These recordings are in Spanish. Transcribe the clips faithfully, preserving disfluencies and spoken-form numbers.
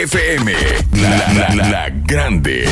F M, la, la, la, la grande.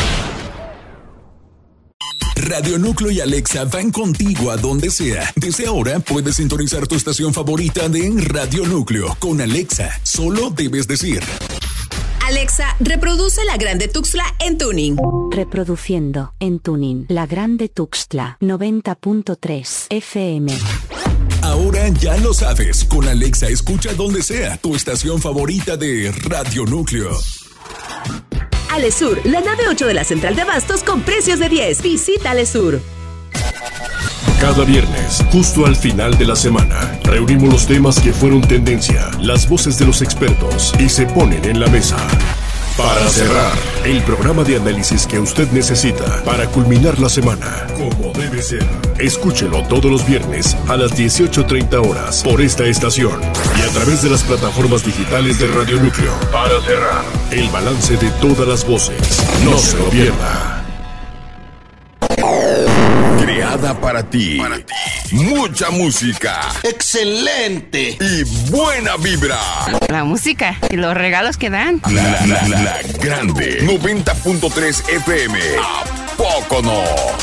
Radio Núcleo y Alexa van contigo a donde sea. Desde ahora puedes sintonizar tu estación favorita de Radio Núcleo con Alexa. Solo debes decir: Alexa, reproduce La Grande Tuxtla en tuning. Reproduciendo en tuning La Grande Tuxtla noventa punto tres F M. Ahora ya lo sabes, con Alexa escucha donde sea tu estación favorita de Radio Núcleo. Alesur, la nave ocho de la central de abastos con precios de diez. Visita Alesur. Cada viernes, justo al final de la semana, reunimos los temas que fueron tendencia, las voces de los expertos y se ponen en la mesa. Para cerrar, el programa de análisis que usted necesita para culminar la semana, como debe ser. Escúchelo todos los viernes a las dieciocho treinta horas por esta estación y a través de las plataformas digitales de Radio Núcleo. Para cerrar, el balance de todas las voces. No se lo pierda. Creada para ti. Para ti. Mucha música. ¡Excelente! Y buena vibra. La música y los regalos que dan. La, la, la, la grande. noventa punto tres F M. ¿A poco no?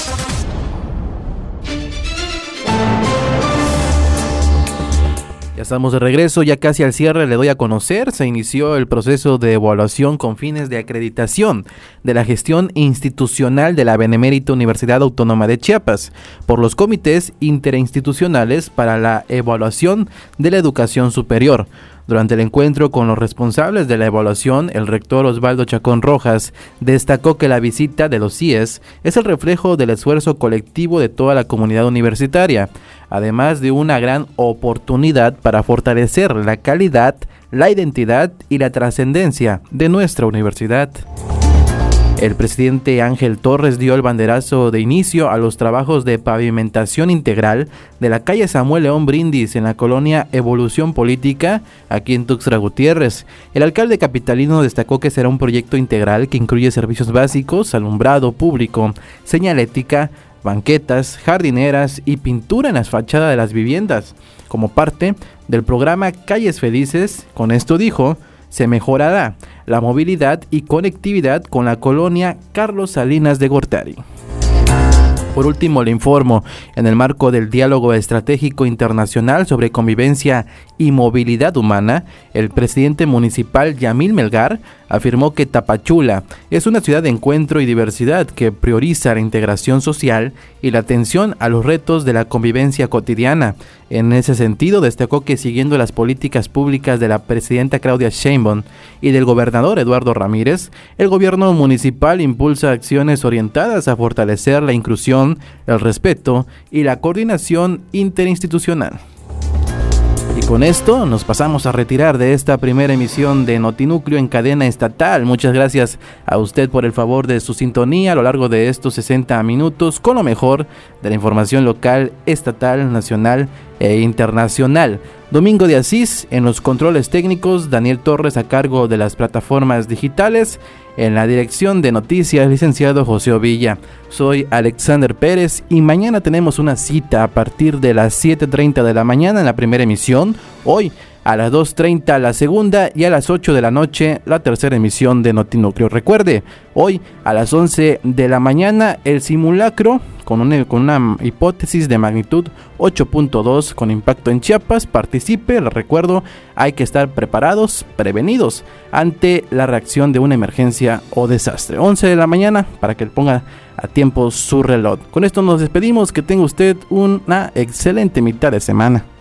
Ya estamos de regreso, ya casi al cierre. Le doy a conocer, se inició el proceso de evaluación con fines de acreditación de la gestión institucional de la Benemérita Universidad Autónoma de Chiapas por los comités interinstitucionales para la evaluación de la educación superior. Durante el encuentro con los responsables de la evaluación, el rector Osvaldo Chacón Rojas destacó que la visita de los C I E S es el reflejo del esfuerzo colectivo de toda la comunidad universitaria, además de una gran oportunidad para fortalecer la calidad, la identidad y la trascendencia de nuestra universidad. El presidente Ángel Torres dio el banderazo de inicio a los trabajos de pavimentación integral de la calle Samuel León Brindis en la colonia Evolución Política, aquí en Tuxtla Gutiérrez. El alcalde capitalino destacó que será un proyecto integral que incluye servicios básicos, alumbrado público, señalética, banquetas, jardineras y pintura en las fachadas de las viviendas, como parte del programa Calles Felices. Con esto dijo, se mejorará la movilidad y conectividad con la colonia Carlos Salinas de Gortari. Por último, le informo, en el marco del Diálogo Estratégico Internacional sobre Convivencia y Movilidad Humana, el presidente municipal Yamil Melgar afirmó que Tapachula es una ciudad de encuentro y diversidad que prioriza la integración social y la atención a los retos de la convivencia cotidiana. En ese sentido, destacó que siguiendo las políticas públicas de la presidenta Claudia Sheinbaum y del gobernador Eduardo Ramírez, el gobierno municipal impulsa acciones orientadas a fortalecer la inclusión, el respeto y la coordinación interinstitucional. Y con esto nos pasamos a retirar de esta primera emisión de Notinúcleo en cadena estatal. Muchas gracias a usted por el favor de su sintonía a lo largo de estos sesenta minutos con lo mejor de la información local, estatal, nacional e internacional. Domingo de Asís en los controles técnicos, Daniel Torres a cargo de las plataformas digitales, en la dirección de noticias, licenciado José Ovilla. Soy Alexander Pérez y mañana tenemos una cita a partir de las siete treinta de la mañana en la primera emisión. Hoy a las dos treinta la segunda y a las ocho de la noche la tercera emisión de Notinúcleo. Recuerde, hoy a las once de la mañana el simulacro con una, con una hipótesis de magnitud ocho punto dos con impacto en Chiapas. Participe, les recuerdo, hay que estar preparados, prevenidos ante la reacción de una emergencia o desastre. once de la mañana para que ponga a tiempo su reloj. Con esto nos despedimos, que tenga usted una excelente mitad de semana.